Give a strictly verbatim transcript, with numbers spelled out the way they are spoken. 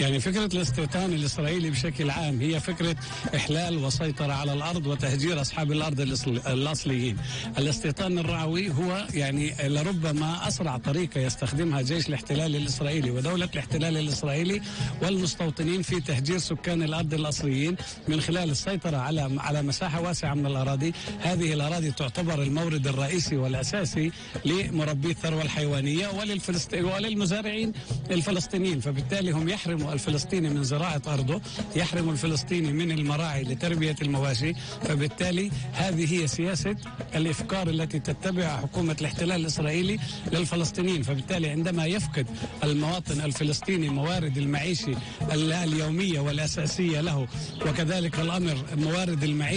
يعني فكرة الاستيطان الإسرائيلي بشكل عام هي فكرة إحلال وسيطرة على الأرض وتهجير أصحاب الأرض الأصليين. الاستيطان الرعوي هو يعني لربما أسرع طريقة يستخدمها جيش الاحتلال الإسرائيلي ودولة الاحتلال الإسرائيلي والمستوطنين في تهجير سكان الأرض الأصليين من خلال السيطرة على على مساحة واسعة من الأراضي. هذه الأراضي تعتبر المورد الرئيسي والأساسي لمربي الثروة الحيوانية وللفلسطين وللمزارعين الفلسطينيين، فبالتالي هم يحرموا الفلسطيني من زراعة أرضه، يحرموا الفلسطيني من المراعي لتربية المواشي. فبالتالي هذه هي سياسة الإفكار التي تتبعها حكومة الاحتلال الإسرائيلي للفلسطينيين. فبالتالي عندما يفقد المواطن الفلسطيني موارد المعيشة اليومية والأساسية له، وكذلك الأمر موارد المعيشة